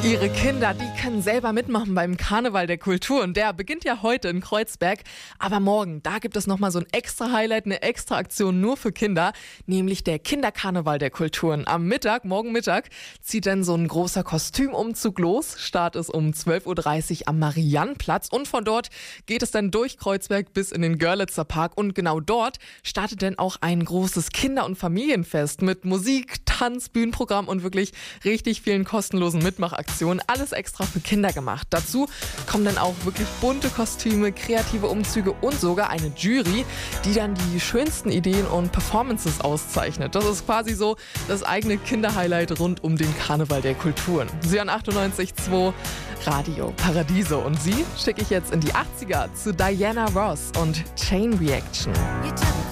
Ihre Kinder, die können selber mitmachen beim Karneval der Kulturen. Der beginnt ja heute in Kreuzberg, aber morgen, da gibt es nochmal so ein extra Highlight, eine extra Aktion nur für Kinder, nämlich der Kinderkarneval der Kulturen. Am Mittag, morgen Mittag, zieht dann so ein großer Kostümumzug los. Start ist um 12:30 Uhr am Mariannplatz und von dort geht es dann durch Kreuzberg bis in den Görlitzer Park und genau dort startet dann auch ein großes Kinder- und Familienfest mit Musik, Tanz, Bühnenprogramm und wirklich richtig vielen kostenlosen Mitmachaktionen. Alles extra für Kinder gemacht. Dazu kommen dann auch wirklich bunte Kostüme, kreative Umzüge und sogar eine Jury, die dann die schönsten Ideen und Performances auszeichnet. Das ist quasi so das eigene Kinderhighlight rund um den Karneval der Kulturen. Sie an 98,2 Radio Paradiso. Und Sie schicke ich jetzt in die 80er zu Diana Ross und Chain Reaction.